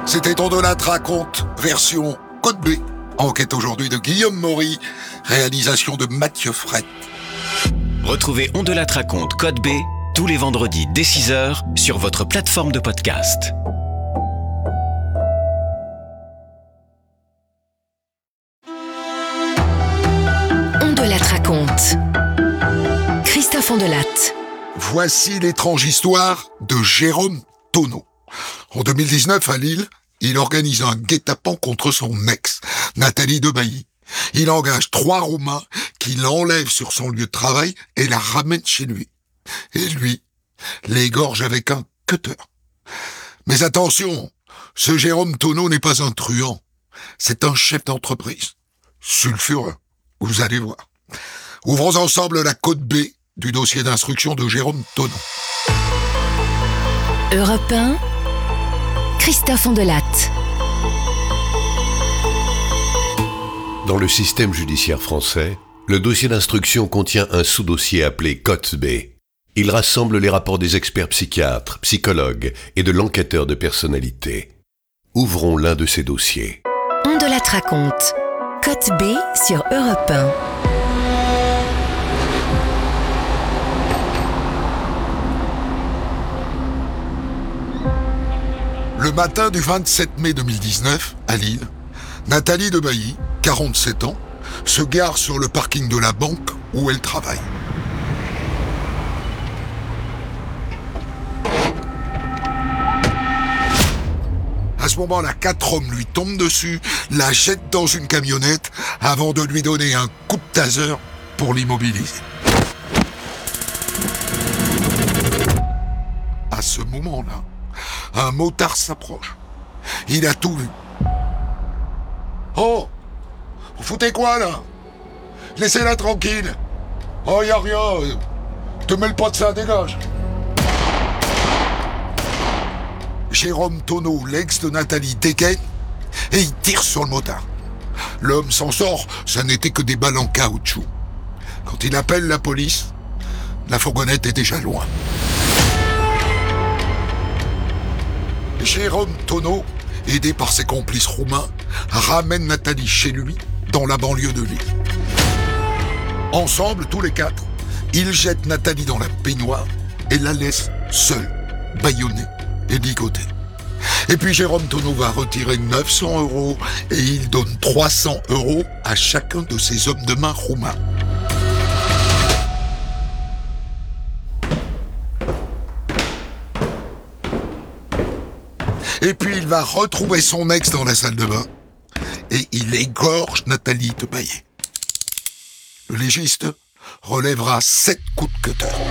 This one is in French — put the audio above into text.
C'était On de la raconte, version Code B. Enquête aujourd'hui de Guillaume Maury, réalisation de Mathieu Fret. Retrouvez On de la raconte Code B tous les vendredis dès 6h sur votre plateforme de podcast. On de la raconte. Christophe Ondelatte. Voici l'étrange histoire de Jérôme Tonneau. En 2019, à Lille, il organise un guet-apens contre son ex, Nathalie Debailly. Il engage 3 Roumains qui l'enlèvent sur son lieu de travail et la ramènent chez lui. Et lui, l'égorge avec un cutter. Mais attention, ce Jérôme Tonneau n'est pas un truand. C'est un chef d'entreprise. Sulfureux, vous allez voir. Ouvrons ensemble la Code B du dossier d'instruction de Jérôme Tonneau. Europe 1, Christophe Ondelatte. Dans le système judiciaire français, le dossier d'instruction contient un sous-dossier appelé Code B. Il rassemble les rapports des experts psychiatres, psychologues et de l'enquêteur de personnalité. Ouvrons l'un de ces dossiers. On de la raconte. Code B sur Europe 1. Le matin du 27 mai 2019, à Lille, Nathalie Debailly, 47 ans, se gare sur le parking de la banque où elle travaille. À ce moment-là, 4 hommes lui tombent dessus, la jettent dans une camionnette avant de lui donner un coup de taser pour l'immobiliser. À ce moment-là, un motard s'approche. Il a tout vu. « Oh, vous foutez quoi, là? Laissez-la tranquille. Oh, y a rien. Te mêle pas de ça, dégage. » Jérôme Tonneau, l'ex de Nathalie, dégaine et il tire sur le motard. L'homme s'en sort, ça n'était que des balles en caoutchouc. Quand il appelle la police, la fourgonnette est déjà loin. Jérôme Tonneau, aidé par ses complices roumains, ramène Nathalie chez lui, dans la banlieue de Lille. Ensemble, tous les 4, ils jettent Nathalie dans la baignoire et la laissent seule, bâillonnée et ligotée. Et puis Jérôme Tonneau va retirer 900 € et il donne 300 € à chacun de ses hommes de main roumains. Et puis il va retrouver son ex dans la salle de bain et il égorge Nathalie Debailly. Le légiste relèvera 7 coups de cutter.